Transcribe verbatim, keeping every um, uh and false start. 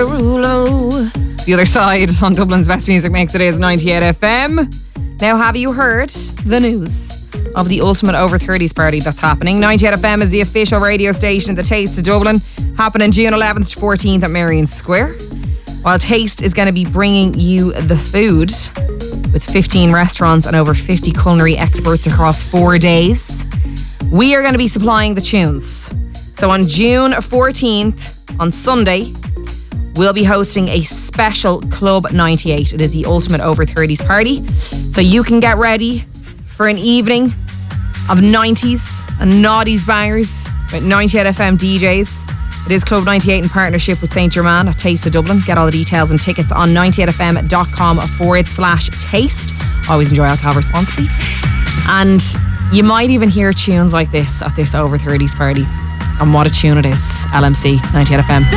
Derulo. The Other Side on Dublin's Best Music Mix. It is ninety-eight F M. Now, have you heard the news of the ultimate over thirties party that's happening? ninety-eight F M is the official radio station of the Taste of Dublin, happening June eleventh to fourteenth at Merrion Square. While Taste is going to be bringing you the food with fifteen restaurants and over fifty culinary experts across four days, we are going to be supplying the tunes. So on June fourteenth, on Sunday, we'll be hosting a special Club ninety-eight. It is the ultimate over thirties party. So you can get ready for an evening of nineties and noughties bangers with ninety-eight F M D Js. It is Club ninety-eight in partnership with Saint Germain at Taste of Dublin. Get all the details and tickets on ninety-eight f m dot com forward slash taste. Always enjoy alcohol responsibly. And you might even hear tunes like this at this over thirties party. And what a tune it is. L M C, ninety-eight F M.